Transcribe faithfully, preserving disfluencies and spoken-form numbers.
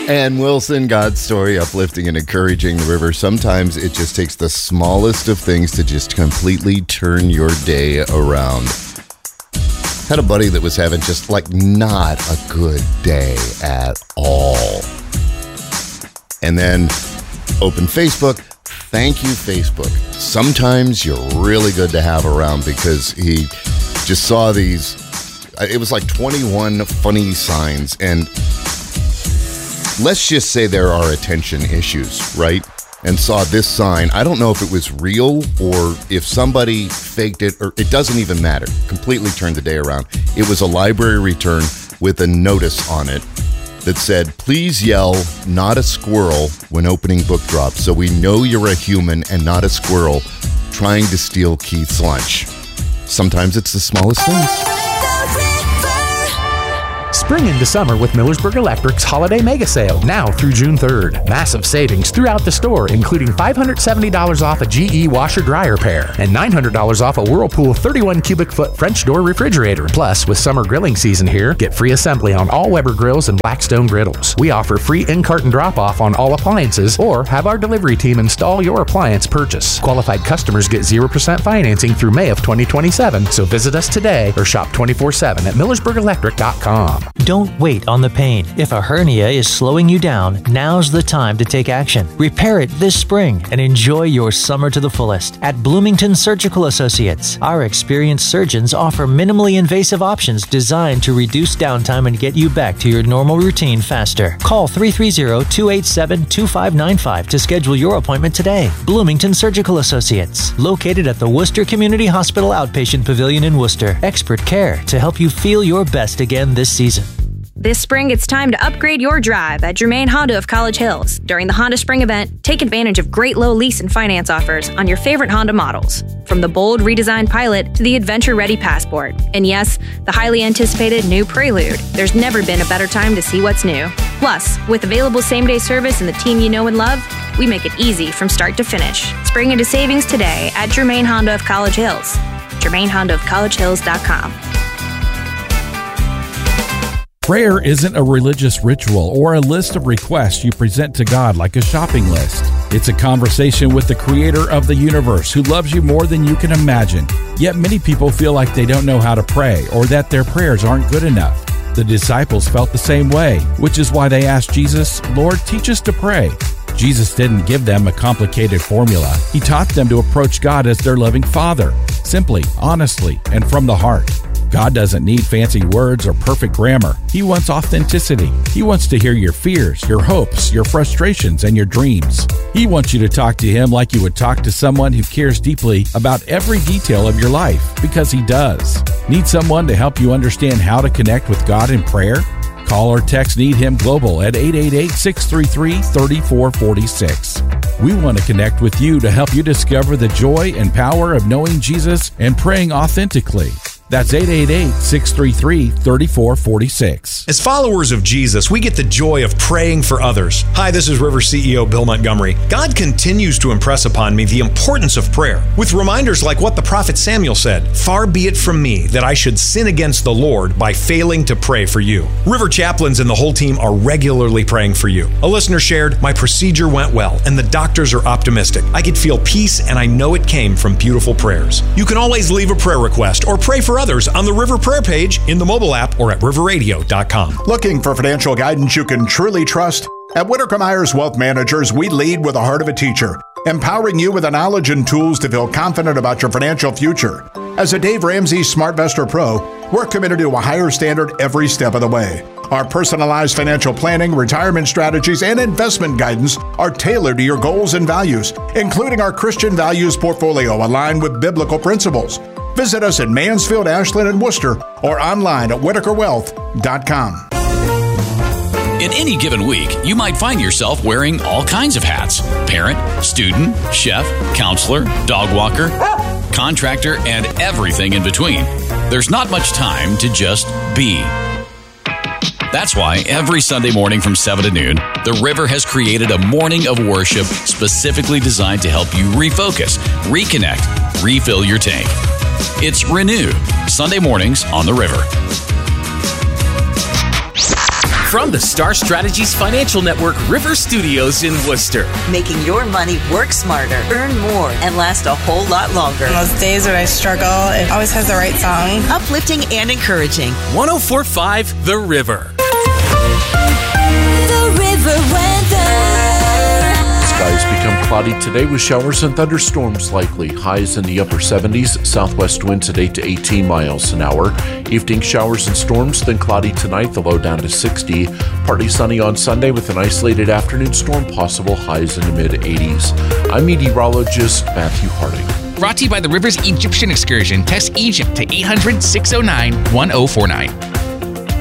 Ann Wilson, God's story, uplifting and encouraging the river. Sometimes it just takes the smallest of things to just completely turn your day around. Had a buddy that was having just like not a good day at all. And then open Facebook. Thank you, Facebook. Sometimes you're really good to have around, because he just saw these, it was like twenty-one funny signs, and let's just say there are attention issues, right? And saw this sign. I don't know if it was real or if somebody faked it, or it doesn't even matter. Completely turned the day around. It was a library return with a notice on it that said, please yell, not a squirrel, when opening book drops, so we know you're a human and not a squirrel trying to steal Keith's lunch. Sometimes it's the smallest things. Spring into summer with Millersburg Electric's Holiday Mega Sale, now through June third. Massive savings throughout the store, including five hundred seventy dollars off a G E washer-dryer pair and nine hundred dollars off a Whirlpool thirty-one cubic foot French door refrigerator. Plus, with summer grilling season here, get free assembly on all Weber grills and Blackstone griddles. We offer free in-carton drop-off on all appliances, or have our delivery team install your appliance purchase. Qualified customers get zero percent financing through May of twenty twenty-seven, so visit us today or shop twenty-four seven at millersburg electric dot com. Don't wait on the pain. If a hernia is slowing you down, now's the time to take action. Repair it this spring and enjoy your summer to the fullest. At Bloomington Surgical Associates, our experienced surgeons offer minimally invasive options designed to reduce downtime and get you back to your normal routine faster. Call three three zero, two eight seven, two five nine five to schedule your appointment today. Bloomington Surgical Associates, located at the Worcester Community Hospital Outpatient Pavilion in Worcester. Expert care to help you feel your best again this season. This spring, it's time to upgrade your drive at Germain Honda of College Hills. During the Honda Spring event, take advantage of great low lease and finance offers on your favorite Honda models. From the bold redesigned Pilot to the adventure-ready Passport. And yes, the highly anticipated new Prelude. There's never been a better time to see what's new. Plus, with available same-day service and the team you know and love, we make it easy from start to finish. Spring into savings today at Germain Honda of College Hills. Germain Honda of College Hills dot com. Prayer isn't a religious ritual or a list of requests you present to God like a shopping list. It's a conversation with the creator of the universe who loves you more than you can imagine. Yet many people feel like they don't know how to pray or that their prayers aren't good enough. The disciples felt the same way, which is why they asked Jesus, Lord, teach us to pray. Jesus didn't give them a complicated formula. He taught them to approach God as their loving Father, simply, honestly, and from the heart. God doesn't need fancy words or perfect grammar. He wants authenticity. He wants to hear your fears, your hopes, your frustrations, and your dreams. He wants you to talk to Him like you would talk to someone who cares deeply about every detail of your life, because He does. Need someone to help you understand how to connect with God in prayer? Call or text Need Him Global at eight eight eight, six three three, three four four six. We want to connect with you to help you discover the joy and power of knowing Jesus and praying authentically. That's eight eight eight, six three three, three four four six. As followers of Jesus, we get the joy of praying for others. Hi, this is River C E O Bill Montgomery. God continues to impress upon me the importance of prayer, with reminders like what the prophet Samuel said, "Far be it from me that I should sin against the Lord by failing to pray for you." River chaplains and the whole team are regularly praying for you. A listener shared, "My procedure went well, and the doctors are optimistic. I could feel peace, and I know it came from beautiful prayers." You can always leave a prayer request or pray for others on the River Prayer page, in the mobile app, or at river radio dot com. Looking for financial guidance you can truly trust? At Whitaker Myers Wealth Managers, we lead with the heart of a teacher, empowering you with the knowledge and tools to feel confident about your financial future. As a Dave Ramsey SmartVestor Pro, we're committed to a higher standard every step of the way. Our personalized financial planning, retirement strategies, and investment guidance are tailored to your goals and values, including our Christian values portfolio aligned with biblical principles. Visit us in Mansfield, Ashland, and Worcester, or online at whitaker wealth dot com. In any given week, you might find yourself wearing all kinds of hats: parent, student, chef, counselor, dog walker, contractor, and everything in between. There's not much time to just be. That's why every Sunday morning from seven to noon, The River has created a morning of worship specifically designed to help you refocus, reconnect, refill your tank. It's Renew, Sunday mornings on The River. From the Star Strategies Financial Network River Studios in Worcester. Making your money work smarter, earn more, and last a whole lot longer. On those days when I struggle, it always has the right song. Uplifting and encouraging. one oh four point five The River. The River weather. Skies become cloudy today with showers and thunderstorms likely. Highs in the upper seventies, southwest winds at eight to eighteen miles an hour. Evening showers and storms, then cloudy tonight, the low down to sixty. Partly sunny on Sunday with an isolated afternoon storm possible, highs in the mid eighties. I'm meteorologist Matthew Harding. Brought to you by the Rivers Egyptian Excursion. Text Egypt to eight hundred, six oh nine, one oh four nine.